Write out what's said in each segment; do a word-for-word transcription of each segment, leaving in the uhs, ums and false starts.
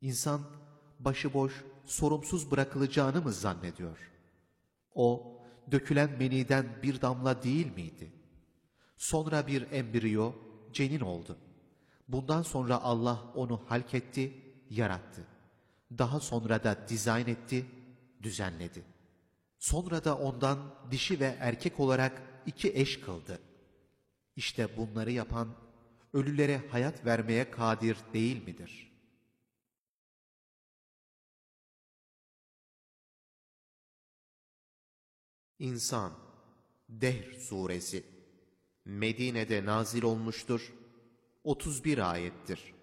İnsan başıboş, sorumsuz bırakılacağını mı zannediyor? O, dökülen meniden bir damla değil miydi? Sonra bir embriyo, cenin oldu. Bundan sonra Allah onu halketti, yarattı. Daha sonra da dizayn etti, düzenledi. Sonra da ondan dişi ve erkek olarak iki eş kıldı. İşte bunları yapan, ölülere hayat vermeye kadir değil midir? İnsan, Dehr Suresi Medine'de nazil olmuştur, otuz bir ayettir.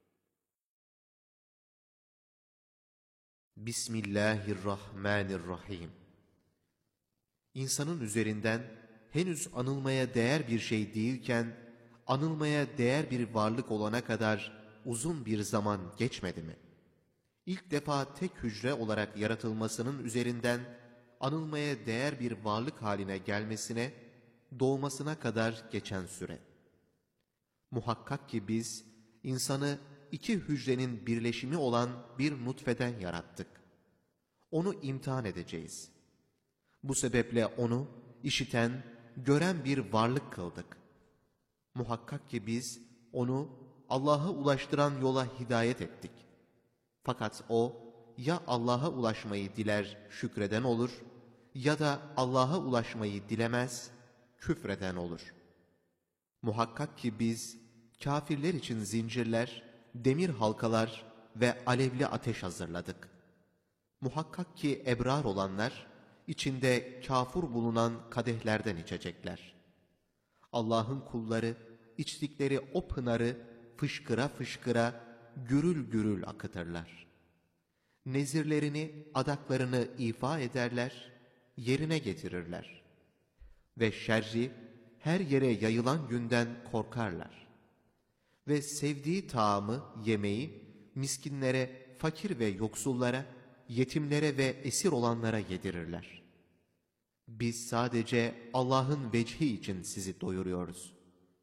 Bismillahirrahmanirrahim. İnsanın üzerinden henüz anılmaya değer bir şey değilken, anılmaya değer bir varlık olana kadar uzun bir zaman geçmedi mi? İlk defa tek hücre olarak yaratılmasının üzerinden anılmaya değer bir varlık haline gelmesine, doğmasına kadar geçen süre. Muhakkak ki biz insanı iki hücrenin birleşimi olan bir nutfeden yarattık. Onu imtihan edeceğiz. Bu sebeple onu işiten, gören bir varlık kıldık. Muhakkak ki biz onu Allah'a ulaştıran yola hidayet ettik. Fakat o ya Allah'a ulaşmayı diler, şükreden olur ya da Allah'a ulaşmayı dilemez, küfreden olur. Muhakkak ki biz kâfirler için zincirler, demir halkalar ve alevli ateş hazırladık. Muhakkak ki ebrar olanlar içinde kâfur bulunan kadehlerden içecekler. Allah'ın kulları içtikleri o pınarı fışkıra fışkıra gürül gürül akıtırlar. Nezirlerini, adaklarını ifa ederler, yerine getirirler. Ve şerri her yere yayılan günden korkarlar. Ve sevdiği taamı, yemeği miskinlere, fakir ve yoksullara, yetimlere ve esir olanlara yedirirler. Biz sadece Allah'ın vecihi için sizi doyuruyoruz.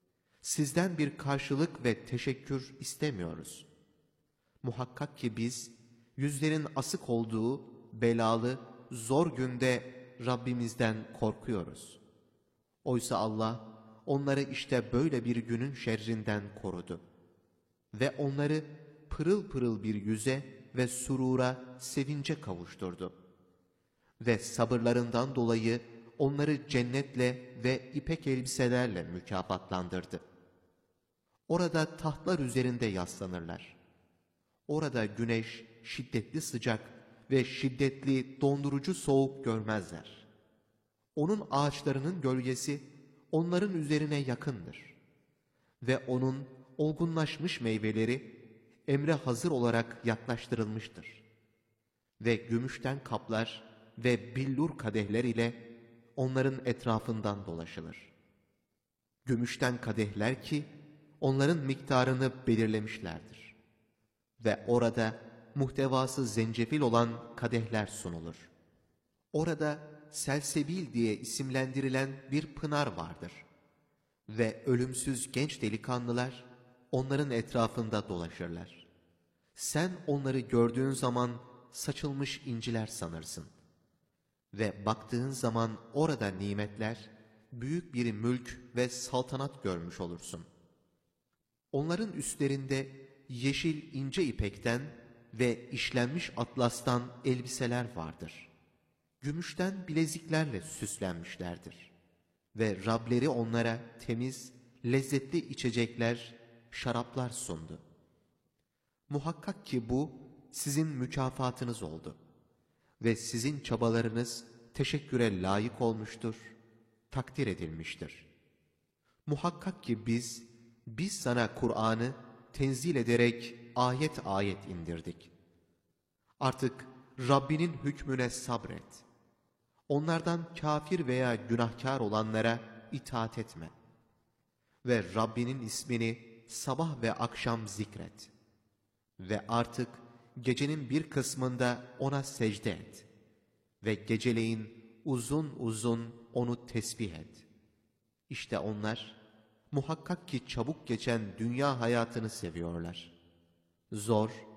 Sizden bir karşılık ve teşekkür istemiyoruz. Muhakkak ki biz, yüzlerin asık olduğu belalı, zor günde Rabbimizden korkuyoruz. Oysa Allah, onları işte böyle bir günün şerrinden korudu. Ve onları pırıl pırıl bir yüze ve surura, sevince kavuşturdu. Ve sabırlarından dolayı onları cennetle ve ipek elbiselerle mükafatlandırdı. Orada tahtlar üzerinde yaslanırlar. Orada güneş şiddetli sıcak ve şiddetli dondurucu soğuk görmezler. Onun ağaçlarının gölgesi onların üzerine yakındır. Ve onun olgunlaşmış meyveleri emre hazır olarak yaklaştırılmıştır. Ve gümüşten kaplar ve billur kadehler ile onların etrafından dolaşılır. Gümüşten kadehler ki onların miktarını belirlemişlerdir. Ve orada muhtevası zencefil olan kadehler sunulur. Orada Selsebil diye isimlendirilen bir pınar vardır. Ve ölümsüz genç delikanlılar onların etrafında dolaşırlar. Sen onları gördüğün zaman saçılmış inciler sanırsın. Ve baktığın zaman orada nimetler, büyük bir mülk ve saltanat görmüş olursun. Onların üstlerinde yeşil ince ipekten ve işlenmiş atlastan elbiseler vardır. Gümüşten bileziklerle süslenmişlerdir. Ve Rableri onlara temiz, lezzetli içecekler, şaraplar sundu. Muhakkak ki bu sizin mükafatınız oldu. Ve sizin çabalarınız teşekküre layık olmuştur, takdir edilmiştir. Muhakkak ki biz, biz sana Kur'an'ı tenzil ederek ayet ayet indirdik. Artık Rabbinin hükmüne sabret. Onlardan kafir veya günahkar olanlara itaat etme. Ve Rabbinin ismini sabah ve akşam zikret. Ve artık gecenin bir kısmında ona secde et. Ve geceleyin uzun uzun onu tesbih et. İşte onlar muhakkak ki çabuk geçen dünya hayatını seviyorlar. Zor,